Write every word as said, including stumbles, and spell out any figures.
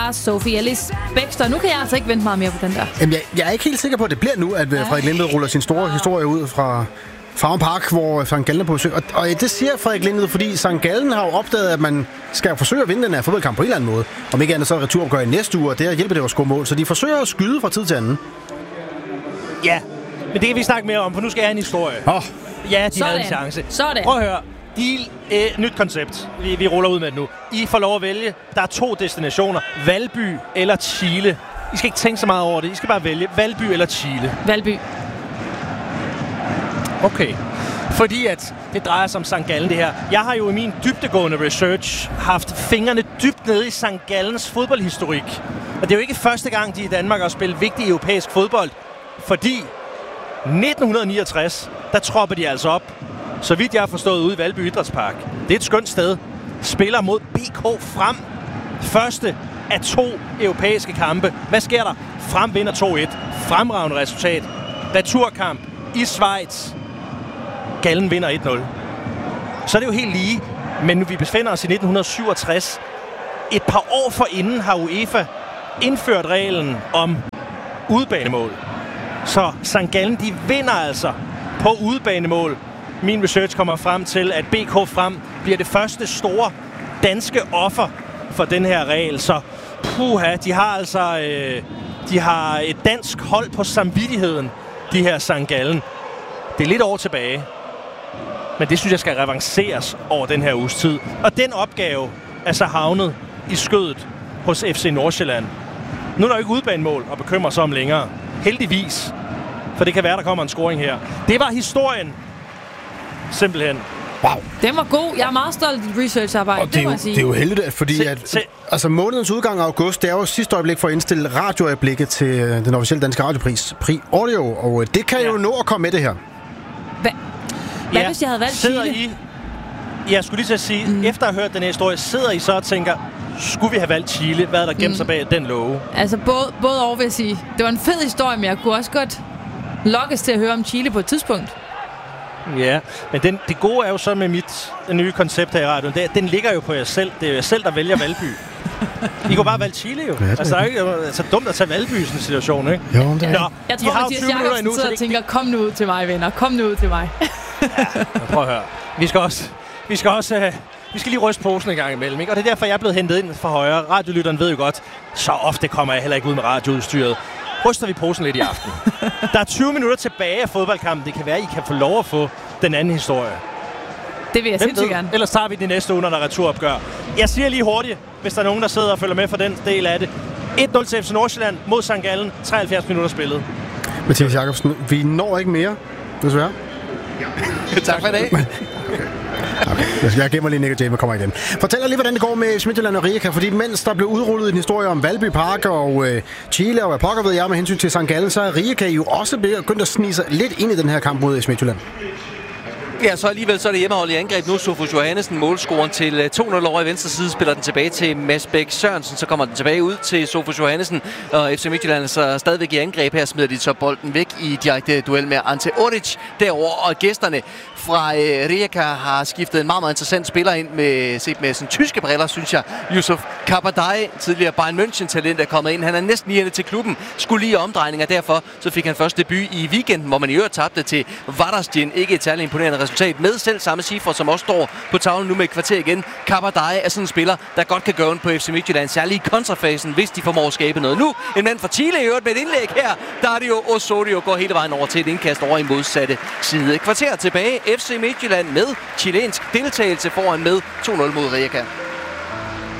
fra Sofie Ellis Bækster. Nu kan jeg altså ikke vente meget mere på den der. Jamen, jeg, jeg er ikke helt sikker på, at det bliver nu, at Frederik Lindved ruller sin store historie ud fra Farum Park, hvor Sankt Gallen er på besøg. Og, og det siger Frederik Lindved, fordi Sankt Gallen har jo opdaget, at man skal forsøge at vinde den her fodboldkamp på en eller anden måde. Om ikke andet så er returopgør i næste uge, og det hjælper det at score mål. Så de forsøger at skyde fra tid til anden. Ja, men det kan vi snakke mere om, for nu skal jeg have en historie. Oh. Ja, de Sådan. havde en chance. Sådan. Prøv at høre. De, øh, nyt koncept. Vi, vi ruller ud med det nu. I får lov at vælge. Der er to destinationer. Valby eller Chile. I skal ikke tænke så meget over det. I skal bare vælge Valby eller Chile. Valby. Okay. Fordi at det drejer sig om Sankt Gallen, det her. Jeg har jo i min dybdegående research haft fingrene dybt nede i Sankt Gallens fodboldhistorik. Og det er jo ikke første gang, de i Danmark har spillet vigtig europæisk fodbold. Fordi nitten niogtres, der tropper de altså op, så vidt jeg har forstået, ude i Valby Idrætspark. Det er et skønt sted. Spiller mod B K Frem. Første af to europæiske kampe. Hvad sker der? Frem vinder to et. Fremragende resultat. Returkamp i Schweiz. Gallen vinder et nul. Så er det jo helt lige. Men nu vi befinder os i nitten syvogtres. Et par år forinden har UEFA indført reglen om udebanemål. Så Sankt Gallen, de vinder altså på udebanemål. Min research kommer frem til, at B K Frem bliver det første store danske offer for den her regel. Så puha, de har altså øh, de har et dansk hold på samvittigheden, de her Sankt Gallen. Det er lidt år tilbage, men det synes jeg skal revanceres over den her uges tid. Og den opgave er så havnet i skødet hos F C Nordsjælland. Nu er der jo ikke udebanemål at bekymre sig om længere. Heldigvis. For det kan være, der kommer en scoring her. Det var historien. Simpelthen. Wow. Den var god. Jeg er meget stolt af dit researcharbejde, Og det, det er må jo, jeg sige. det er jo heldigt, fordi Se, at, se. altså månedens udgang af august, det er jo sidste øjeblik for at indstille radioøjeblikket til øh, den officielle danske radiopris, Prix Audio, og øh, det kan Ja. jo nå at komme med det her. Hva? Hvad Ja, hvis jeg havde valgt sidder Chile? I, jeg skulle lige til at sige, mm. efter at have hørt den her historie, sidder I så og tænker, skulle vi have valgt Chile? Hvad er der gemt mm. sig bag den love? Altså både, både over vil jeg sige. Det var en fed historie, men jeg kunne også godt lokkes til at høre om Chile på et tidspunkt. Ja, men den, det gode er jo så med mit nye koncept her i radioen, det er, den ligger jo på jer selv. Det er jo jer selv, der vælger Valby. I kunne bare valge Chile jo. Ja, altså, det er ikke altså, dumt at tage Valby i sådan en situation, ikke? Jo, det er. Nå, Jeg I tror, har jo Mathias tyve minutter endnu, Jacobsen så sidder det og tænker, kom nu ud til mig, venner. Kom nu ud til mig. Ja, prøv at høre. Vi skal også, vi skal også, uh, vi skal lige ryste posen en gang imellem, ikke? Og det er derfor, jeg er blevet hentet ind fra højre. Radiolytteren ved jo godt, så ofte kommer jeg heller ikke ud med radioudstyret. Ryster vi posen lidt i aften. Der er tyve minutter tilbage af fodboldkampen. Det kan være, I kan få lov at få den anden historie. Det vil jeg Hvem sindssygt ved? gerne. Ellers tager vi det næste uge, når der er returopgør. Jeg siger lige hurtigt, hvis der er nogen, der sidder og følger med for den del af det. et nul til F C Nordsjælland mod Sankt Gallen. treoghalvfjerds minutter spillet. Mathias Jacobsen, vi når ikke mere, desværre. Tak for i dag. Okay. Jeg gemmer lige Nick og Jamie kommer igen. Fortæl lige, hvordan det går med Midtjylland og Rijeka, fordi mens der blev udrullet en historie om Valby Park og øh, Chile og hvad pokker ved jeg med hensyn til Sankt Gallen, så er Rijeka jo også begyndt at snige sig lidt ind i den her kamp mod Midtjylland. Ja, så alligevel så er det hjemmehold i angreb nu. Sofus Johannesen, målscoren til to nul over i venstre side, spiller den tilbage til Mads Bæk Sørensen. Så kommer den tilbage ud til Sofus Johannesen, og F C Midtjylland så stadigvæk i angreb. Her smider de så bolden væk i direkte duel med Ante Oric derover, og gæsterne fra øh, Rijeka har skiftet en meget, meget interessant spiller ind med, set med sådan tyske briller, synes jeg. Yusuf Kabadai, tidligere Bayern München-talent, er kommet ind. Han er næsten lige til klubben, skulle lige omdrejninger. Derfor så fik han først debut i weekenden, hvor man i øvrigt tabte til Vardasjin. Ikke et særligt imponerende resultat med selv samme cifre, som også står på tavlen nu med et kvarter igen. Kabadai er sådan en spiller, der godt kan gøre ondt på F C Midtjylland, særligt i kontrafasen, hvis de formår at skabe noget. Nu en mand fra Chile i øvrigt med et indlæg her. Der er det jo Osorio går hele vejen over til et indkast over i modsatte side. Kvarter tilbage. F C Midtjylland med chilensk deltagelse foran med to nul mod Rijeka.